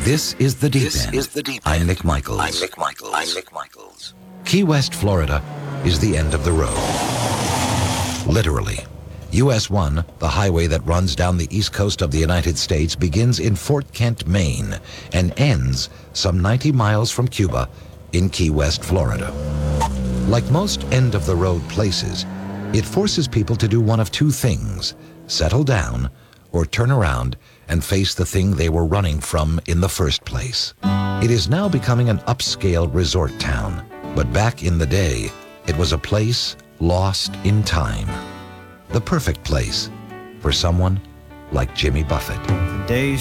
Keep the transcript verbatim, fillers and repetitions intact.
This is the Deep This End. is the Deep I'm End. Nick Michaels. I'm Nick Michaels. I'm Nick Michaels. Key West, Florida is the end of the road. Literally. U S one, the highway that runs down the east coast of the United States, begins in Fort Kent, Maine, and ends some ninety miles from Cuba in Key West, Florida. Like most end-of-the-road places, it forces people to do one of two things: settle down or turn around and face the thing they were running from in the first place. It is now becoming an upscale resort town, but back in the day, it was a place lost in time. The perfect place for someone like Jimmy Buffett. Days